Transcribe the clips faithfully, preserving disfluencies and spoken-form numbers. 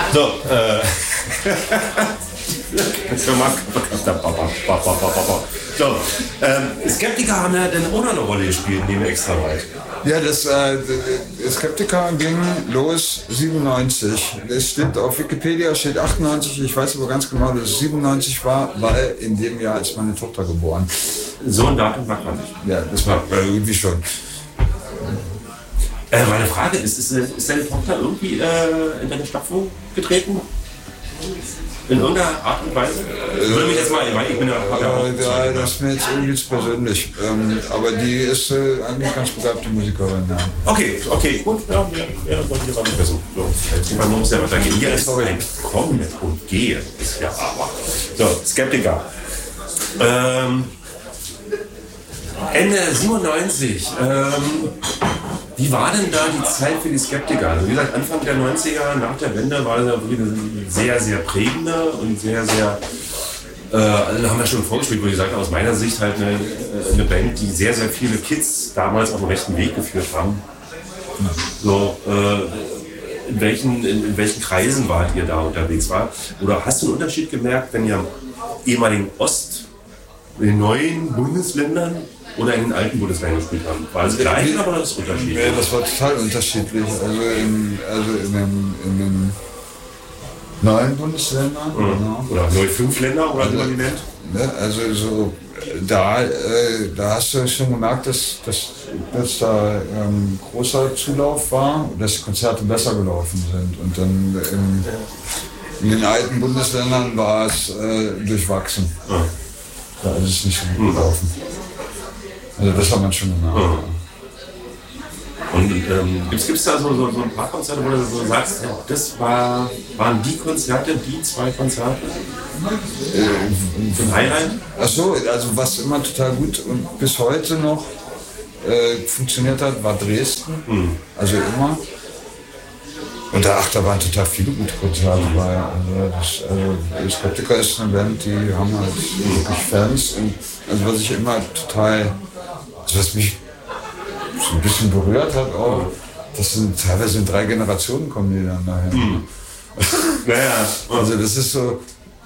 So, äh. So, ähm, Skeptiker haben ja dann auch noch eine Rolle gespielt, neben extra weit. Ja, das äh, Skeptiker ging los siebenundneunzig. Es steht auf Wikipedia, steht achtundneunzig, ich weiß aber ganz genau, dass es siebenundneunzig war, weil in dem Jahr ist meine Tochter geboren. So ein Datum mag man nicht. Ja, das war irgendwie schon. Äh, meine Frage ist, ist, ist deine Tochter irgendwie äh, in deine Stapfen getreten? In irgendeiner Art und Weise? Würde mich jetzt mal, weil ich bin ja... Ja, ja, das ist mir jetzt irgendwie zu persönlich. Ähm, aber die ist äh, eigentlich ganz begabte Musikerin. Ja. Okay, okay, gut. Ja, ja, ja, wollte ich jetzt auch nicht versuchen. So, jetzt man muss ja weitergehen. Hier ist ein Kommen und Gehen. Ist ja aber. So, Skeptiker. Ähm, Ende siebenundneunzig. Ähm, Wie war denn da die Zeit für die Skeptiker? Also wie gesagt, Anfang der neunziger, nach der Wende, war das ja wirklich eine sehr, sehr prägende und sehr, sehr, äh, also haben wir schon vorgespielt, wo ich gesagt habe, aus meiner Sicht halt eine, eine Band, die sehr, sehr viele Kids damals auf den rechten Weg geführt haben. So, äh, in welchen, in, in welchen Kreisen wart ihr da unterwegs? War? Oder hast du einen Unterschied gemerkt, wenn ihr im ehemaligen Ost, in den neuen Bundesländern oder in den alten Bundesländern gespielt haben? War das gleich oder war das unterschiedlich? Nee, das war total unterschiedlich. Also in, also in, den, in den neuen Bundesländern. Mhm. Genau. Oder neue fünf Länder, oder wie man die nennt? Ne, also so, da, äh, da hast du schon gemerkt, dass, dass, dass da ähm, großer Zulauf war und dass die Konzerte besser gelaufen sind. Und dann in, in den alten Bundesländern war es äh, durchwachsen. Mhm. Da ist es nicht so gut gelaufen. Also das hat man schon gemerkt. Mhm. Und ähm, gibt es da so, so, so ein paar Konzerte, wo du so sagst, ja, das war, waren die Konzerte, die zwei Konzerte? Äh, Ein Highlight? Ach so, also was immer total gut und bis heute noch äh, funktioniert hat, war Dresden. Mhm. Also immer. Und da, ach, da waren total viele gute Konzerte dabei. Also, das, also Skeptiker ist eine Band, die haben halt wirklich Fans. Und, also was ich immer total, also was mich so ein bisschen berührt hat auch, das sind teilweise in drei Generationen kommen die dann daher. Mhm. Naja. Also das ist so,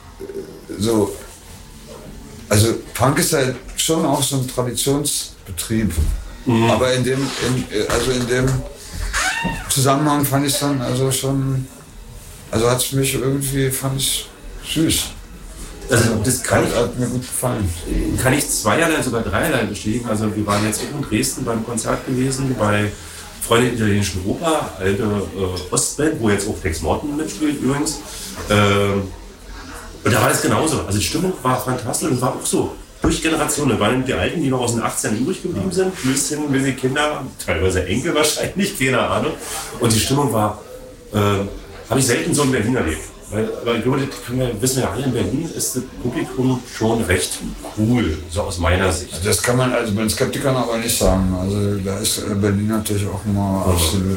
so, also Punk ist halt schon auch so ein Traditionsbetrieb. Mhm. Aber in dem, in, also in dem Zusammenhang fand ich es dann also schon, also hat es mich irgendwie, fand ich süß. Also das kann ich, hat mir gut gefallen. Kann ich zweierlei, sogar dreierlei bestätigen. Also wir waren jetzt in Dresden beim Konzert gewesen, bei Freunde der italienischen Oper, alte äh, Ostband, wo jetzt auch Tex Morton mitspielt übrigens. Ähm, und da war das genauso. Also die Stimmung war fantastisch und war auch so. Durch Generationen. Da waren die Alten, die noch aus den achtzehn übrig geblieben sind, plus hin, wie die Kinder, teilweise Enkel wahrscheinlich, keine Ahnung. Und die Stimmung war, äh, habe ich selten so in Berlin erlebt. Weil, weil ich glaube, das können wir, wissen wir alle, in Berlin ist das Publikum schon recht cool, so aus meiner Sicht. Das kann man also bei den Skeptikern aber nicht sagen. Also da ist Berlin natürlich auch immer mhm. absolut...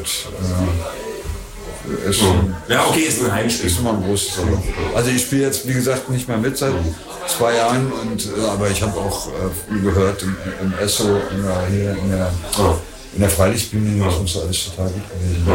Äh, ist mhm. Ja, okay, ist ein Heimspiel. Ist immer ein großes Thema. Also ich spiele jetzt, wie gesagt, nicht mehr mit seit zwei Jahren, und, äh, aber ich habe auch äh, viel gehört im, im Esso, in der, hier in der, oh. in der Freilichtbühne, das muss alles total gut gewesen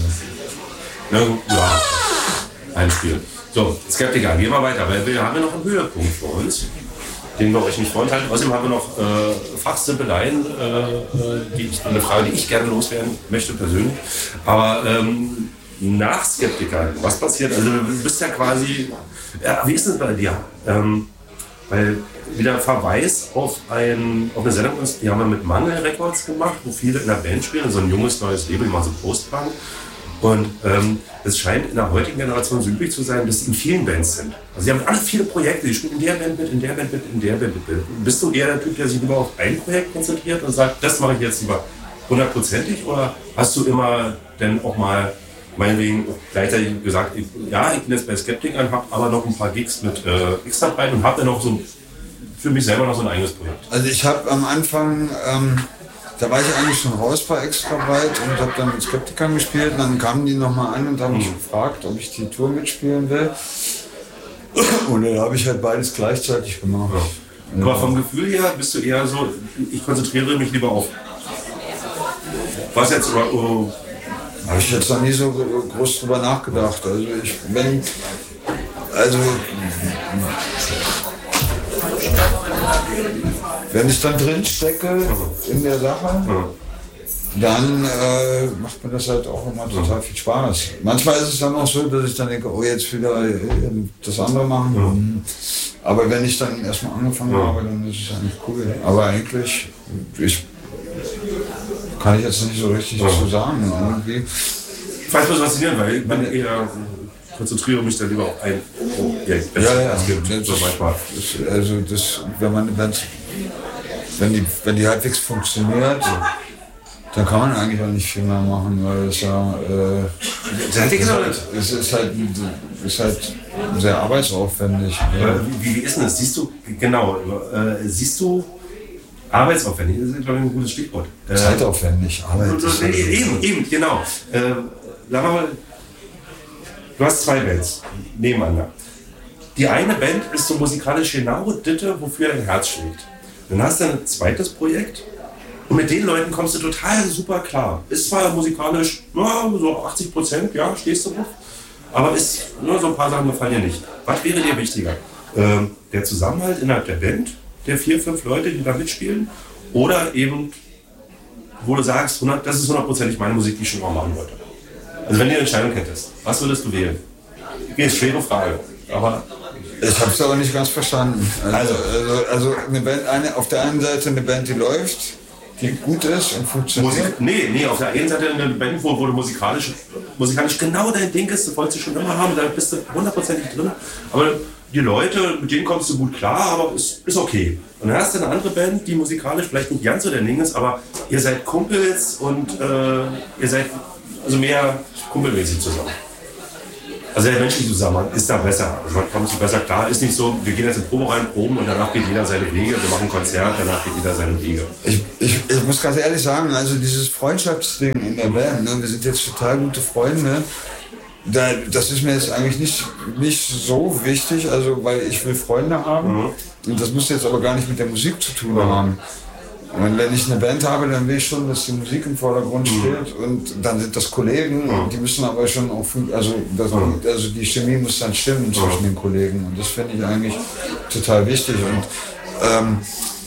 sein. Ja, ja. Heimspiel. So, Skeptiker, gehen wir weiter, weil wir haben ja noch einen Höhepunkt für uns, den wir euch nicht vorenthalten. Außerdem haben wir noch äh, Fachsimpeleien, äh, die ich, eine Frage, die ich gerne loswerden möchte persönlich. Aber ähm, nach Skeptiker, was passiert? Also du bist ja quasi, ja, wie ist es bei dir? Ähm, weil wieder Verweis auf, ein, auf eine Sendung, die haben wir mit Mangel Records gemacht, wo viele in der Band spielen, so ein junges neues Label, mal so Postpunk. Und ähm, es scheint in der heutigen Generation so üblich zu sein, dass sie in vielen Bands sind. Also sie haben alle viele Projekte, die spielen in der Band mit, in der Band mit, in der Band mit. Bist du eher der Typ, der sich lieber auf ein Projekt konzentriert und sagt, das mache ich jetzt lieber hundertprozentig? Oder hast du immer denn auch mal, meinetwegen, gleichzeitig gesagt, ich, ja, ich bin jetzt bei Skeptikern, habe aber noch ein paar Gigs mit äh, extra breit und habe dann noch so für mich selber noch so ein eigenes Projekt? Also ich habe am Anfang... Ähm Da war ich eigentlich schon raus bei Extra Breit und habe dann mit Skeptikern gespielt. Und dann kamen die nochmal an und haben mich gefragt, ob ich die Tour mitspielen will. Und dann habe ich halt beides gleichzeitig gemacht. Ja. Aber vom Gefühl her bist du eher so, ich konzentriere mich lieber auf was jetzt, oder, Habe ich jetzt noch nie so groß drüber nachgedacht. Also ich, wenn, also wenn ich dann drin stecke in der Sache, dann äh, macht mir das halt auch immer total viel Spaß. Manchmal ist es dann auch so, dass ich dann denke, oh, jetzt wieder äh, das andere machen. Ja. Aber wenn ich dann erstmal angefangen ja. habe, dann ist es eigentlich cool. Aber eigentlich, ich kann ich jetzt nicht so richtig ja. zu sagen. Irgendwie. Ich weiß, was faszinierend, weil ich bin eher, konzentriere mich dann lieber auf ein Projekt. Ja, ja, das gibt so manchmal. Das, also das, wenn man wenn die, wenn die halbwegs funktioniert, ja. dann kann man eigentlich auch nicht viel mehr machen, weil es ja, äh, das ist halt, es ist halt, ist halt sehr arbeitsaufwendig. Ja. Wie, wie ist denn das? Siehst du, genau, äh, siehst du arbeitsaufwendig, das ist, glaube ich, ein gutes Stichwort. Äh, Zeitaufwendig, Arbeit. Äh, eben, eben, genau. Äh, sag mal, du hast zwei Bands nebeneinander. Die eine Band ist so musikalisch genau das, wofür dein Herz schlägt. Dann hast du ein zweites Projekt und mit den Leuten kommst du total super klar. Ist zwar musikalisch na, so achtzig Prozent, ja, stehst du drauf, aber ist nur so ein paar Sachen gefallen dir nicht. Was wäre dir wichtiger? Ähm, der Zusammenhalt innerhalb der Band, der vier, fünf Leute, die da mitspielen, oder eben, wo du sagst, das ist hundertprozentig meine Musik, die ich schon mal machen wollte. Also wenn du eine Entscheidung hättest, was würdest du wählen? Okay, ist eine schwere Frage, aber... Ich habe es aber nicht ganz verstanden. Also, also, also eine Band, eine, auf der einen Seite eine Band, die läuft, die gut ist und funktioniert. Musik, nee, nee, auf der einen Seite eine Band, wo, wo du musikalisch, musikalisch genau dein Ding ist, das wolltest du schon immer haben, da bist du hundertprozentig drin. Aber die Leute, mit denen kommst du gut klar, aber ist, ist okay. Und dann hast du eine andere Band, die musikalisch vielleicht nicht ganz so dein Ding ist, aber ihr seid Kumpels und äh, ihr seid also mehr kumpelmäßig zusammen. Also der menschliche Zusammenhang ist da besser. Also man kommt sich besser klar. Ist nicht so, wir gehen jetzt in Probe rein, proben und danach geht jeder seine Wege. Wir machen ein Konzert, danach geht jeder seine Wege. Ich, ich, ich muss ganz ehrlich sagen, also dieses Freundschaftsding in der Band, ne, wir sind jetzt total gute Freunde. Da, das ist mir jetzt eigentlich nicht, nicht so wichtig, also weil ich will Freunde haben. Mhm. Und das muss jetzt aber gar nicht mit der Musik zu tun mhm. haben. Und wenn ich eine Band habe, dann will ich schon, dass die Musik im Vordergrund steht und dann sind das Kollegen, mhm. die müssen aber schon auch, also, das, mhm. also die Chemie muss dann stimmen zwischen mhm. den Kollegen und das finde ich eigentlich total wichtig. Und ähm,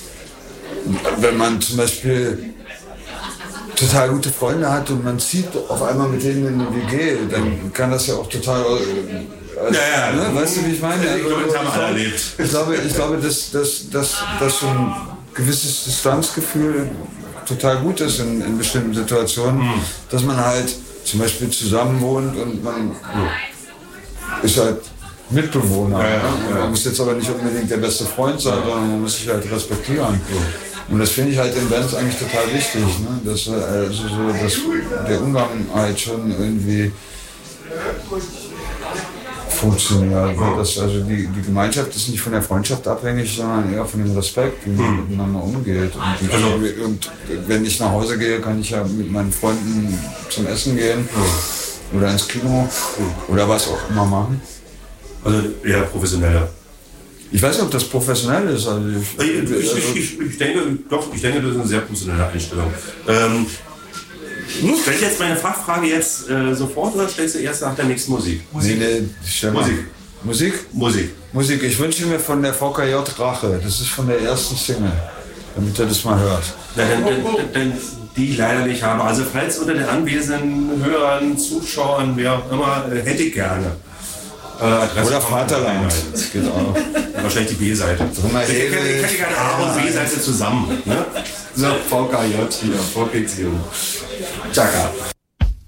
wenn man zum Beispiel total gute Freunde hat und man zieht auf einmal mit denen in eine W G, dann kann das ja auch total... Also, ja, ja. Ne, weißt du, wie ich meine? Ich glaube, das haben wir alle erlebt. Ich glaube, ich glaube dass, dass, dass, dass so ein gewisses Distanzgefühl total gut ist in, in bestimmten Situationen, mhm. dass man halt zum Beispiel zusammen wohnt und man mhm. ist halt Mitbewohner. Ja, ja, ja. Man muss jetzt aber nicht unbedingt der beste Freund sein, sondern man muss sich halt respektieren. Mhm. Und das finde ich halt in Bands eigentlich total wichtig, ne? dass, also so, dass der Umgang halt schon irgendwie funktioniert. Mhm. Das, also die, die Gemeinschaft ist nicht von der Freundschaft abhängig, sondern eher von dem Respekt, wie man mhm. miteinander umgeht. Und, die, also, und wenn ich nach Hause gehe, kann ich ja mit meinen Freunden zum Essen gehen mhm. oder ins Kino mhm. oder was auch immer machen. Also eher professioneller. Ich weiß nicht, ob das professionell ist. Also ich, ich, ich, ich, ich, ich, denke, doch, ich denke, das ist eine sehr professionelle Einstellung. Ähm, Stell ich jetzt meine Fachfrage jetzt äh, sofort oder stellst du erst nach der nächsten Musik? Musik. Nee, nee, Musik. Musik? Musik. Musik. Ich wünsche mir von der V K J Rache. Das ist von der ersten Single, damit ihr das mal hört. Ja, denn, denn, denn die ich leider nicht habe. Also falls unter den anwesenden Hörern, Zuschauern, wer auch immer, äh, hätte ich gerne. Äh, Adresse oder Vaterland. Das geht auch. Wahrscheinlich die B-Seite. Ich hätte gerne A und B-Seite zusammen. Ne? So, V K J hier, Vorkriegsjugend. Chaka.